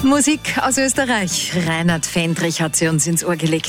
Musik aus Österreich. Reinhard Fendrich hat sie uns ins Ohr gelegt.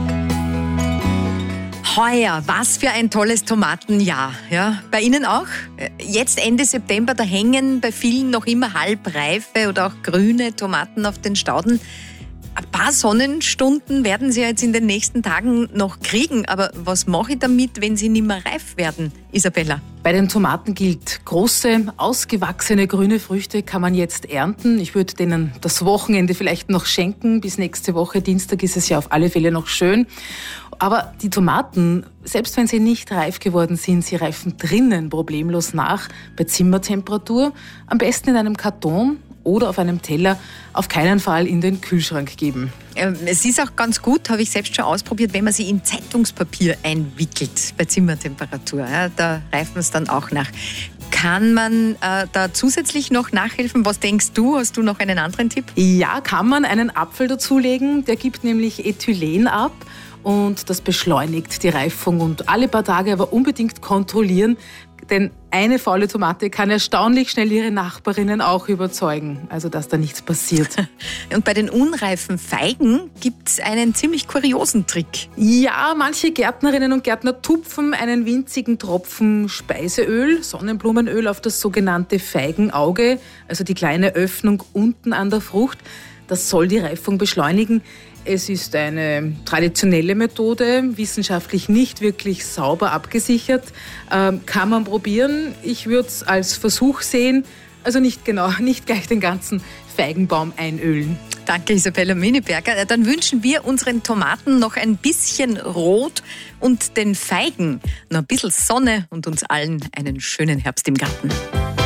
Heuer, was für ein tolles Tomatenjahr. Ja, bei Ihnen auch? Jetzt Ende September, da hängen bei vielen noch immer halbreife oder auch grüne Tomaten auf den Stauden. Ein paar Sonnenstunden werden Sie jetzt in den nächsten Tagen noch kriegen. Aber was mache ich damit, wenn sie nicht mehr reif werden, Isabella? Bei den Tomaten gilt, große, ausgewachsene grüne Früchte kann man jetzt ernten. Ich würde denen das Wochenende vielleicht noch schenken. Bis nächste Woche, Dienstag, ist es ja auf alle Fälle noch schön. Aber die Tomaten, selbst wenn sie nicht reif geworden sind, sie reifen drinnen problemlos nach, bei Zimmertemperatur. Am besten in einem Karton oder auf einem Teller, auf keinen Fall in den Kühlschrank geben. Es ist auch ganz gut, habe ich selbst schon ausprobiert, wenn man sie in Zeitungspapier einwickelt bei Zimmertemperatur. Ja, da reifen es dann auch nach. Kann man da zusätzlich noch nachhelfen? Was denkst du? Hast du noch einen anderen Tipp? Ja, kann man einen Apfel dazulegen. Der gibt nämlich Ethylen ab. Und das beschleunigt die Reifung. Und alle paar Tage aber unbedingt kontrollieren, denn eine faule Tomate kann erstaunlich schnell ihre Nachbarinnen auch überzeugen, also dass da nichts passiert. Und bei den unreifen Feigen gibt es einen ziemlich kuriosen Trick. Ja, manche Gärtnerinnen und Gärtner tupfen einen winzigen Tropfen Speiseöl, Sonnenblumenöl, auf das sogenannte Feigenauge, also die kleine Öffnung unten an der Frucht. Das soll die Reifung beschleunigen. Es ist eine traditionelle Methode, wissenschaftlich nicht wirklich sauber abgesichert. Kann man probieren. Ich würde es als Versuch sehen. Also nicht gleich den ganzen Feigenbaum einölen. Danke, Isabella Miniberger. Dann wünschen wir unseren Tomaten noch ein bisschen Rot und den Feigen noch ein bisschen Sonne und uns allen einen schönen Herbst im Garten.